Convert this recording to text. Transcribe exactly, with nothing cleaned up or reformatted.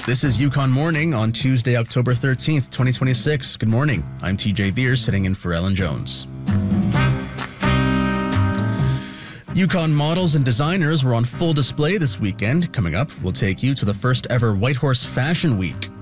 This is Yukon Morning on Tuesday, October thirteenth, twenty twenty-six. Good morning. I'm T J Beers sitting in for Ellen Jones. Yukon models and designers were on full display this weekend. Coming up, we'll take you to the first ever Whitehorse Fashion Week.